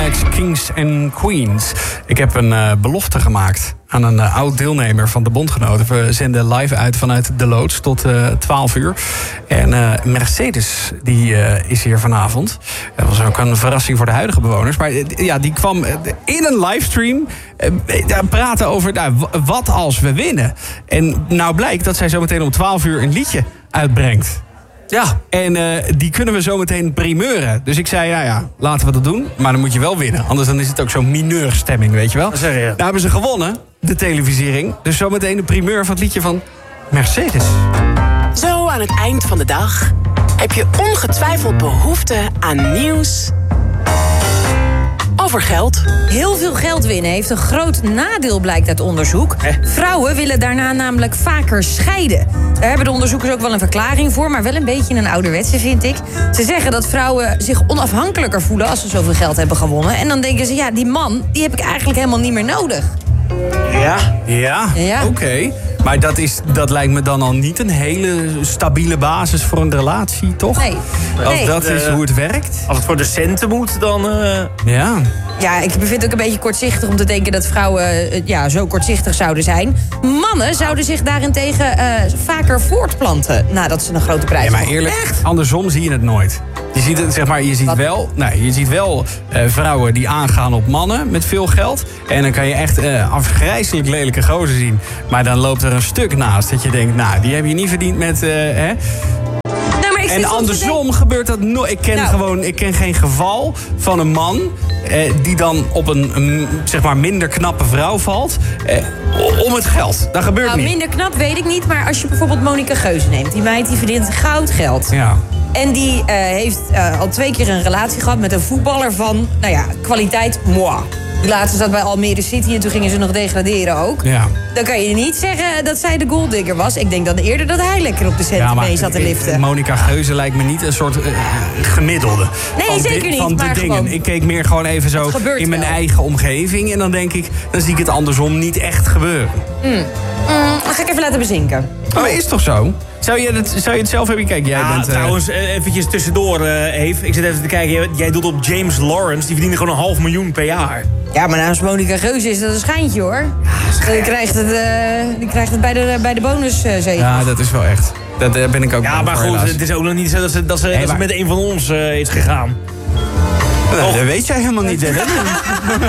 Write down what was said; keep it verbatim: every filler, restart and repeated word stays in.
Max, Kings and Queens. Ik heb een uh, belofte gemaakt aan een uh, oud deelnemer van de Bondgenoten. We zenden live uit vanuit de loods tot uh, twaalf uur. En uh, Mercedes die, uh, is hier vanavond. Dat was ook een verrassing voor de huidige bewoners. Maar uh, ja, die kwam uh, in een livestream uh, praten over uh, wat als we winnen. En nou blijkt dat zij zometeen om twaalf uur een liedje uitbrengt. Ja, en uh, die kunnen we zometeen primeuren. Dus ik zei, ja, ja, laten we dat doen. Maar dan moet je wel winnen. Anders dan is het ook zo'n mineurstemming, weet je wel. Zeg je. Nou hebben ze gewonnen, de televisiering. Dus zometeen de primeur van het liedje van Mercedes. Zo aan het eind van de dag heb je ongetwijfeld behoefte aan nieuws over geld. Heel veel geld winnen heeft een groot nadeel, blijkt uit onderzoek. Eh. Vrouwen willen daarna namelijk vaker scheiden. Daar hebben de onderzoekers ook wel een verklaring voor, maar wel een beetje een ouderwetse, vind ik. Ze zeggen dat vrouwen zich onafhankelijker voelen als ze zoveel geld hebben gewonnen. En dan denken ze, ja, die man, die heb ik eigenlijk helemaal niet meer nodig. Ja? Ja, Ja. oké. Okay. Maar dat, is, dat lijkt me dan al niet een hele stabiele basis voor een relatie, toch? Nee. Als Nee. dat is Uh, hoe het werkt. Als het voor de centen moet, dan... Uh... Ja. Ja, ik vind het ook een beetje kortzichtig om te denken dat vrouwen uh, ja, zo kortzichtig zouden zijn. Mannen zouden zich daarentegen uh, vaker voortplanten nadat ze een grote prijs Ja, maar hebben. eerlijk, Echt? andersom zie je het nooit. Je ziet het, zeg maar, je ziet Wat? wel, nee, je ziet wel uh, vrouwen die aangaan op mannen met veel geld. En dan kan je echt uh, afgrijselijk lelijke gozer zien. Maar dan loopt er een stuk naast dat je denkt, nou, die heb je niet verdiend met... Uh, hè? Nou, maar ik En zit soms te andersom denken- gebeurt dat nooit. Ik ken Nou. gewoon, ik ken geen geval van een man eh, die dan op een, een zeg maar minder knappe vrouw valt eh, om het geld. Dat gebeurt Nou, niet. minder knap weet ik niet, maar als je bijvoorbeeld Monica Geuze neemt. Die meid die verdient goud geld. Ja. En die uh, heeft uh, al twee keer een relatie gehad met een voetballer van, nou ja, kwaliteit moi. Die laatste zat bij Almere City en toen gingen ze nog degraderen ook. Ja. Dan kan je niet zeggen dat zij de goaldigger was. Ik denk dan eerder dat hij lekker op de centen Ja, maar mee zat te liften. Monica Geuze lijkt me niet een soort uh, gemiddelde. Nee, van zeker di- niet, Van de maar dingen. gewoon- Ik keek meer gewoon even zo Het gebeurt in mijn wel. eigen omgeving. En dan denk ik, dan zie ik het andersom niet echt gebeuren. Mm, dan ga ik even laten bezinken. Maar is toch zo? Zou je het, zou je het zelf hebben? Kijk, jij Ja, bent... uh, trouwens, eh, eventjes tussendoor, uh, Eve. Ik zit even te kijken. Jij, jij doet op James Lawrence. Die verdiende gewoon een half miljoen per jaar. Ja, maar naast Monica Geuze is dat een schijntje, hoor. Die krijgt het, uh, die krijgt het bij de, bij de bonus uh, zeker. Ja, dat is wel echt. Dat, daar ben ik ook Ja, bang maar voor, goed, helaas. het is ook nog niet zo dat ze, dat ze, Nee, dat ze maar- met een van ons uh, is gegaan. Nee, dat weet jij helemaal niet, Dennis.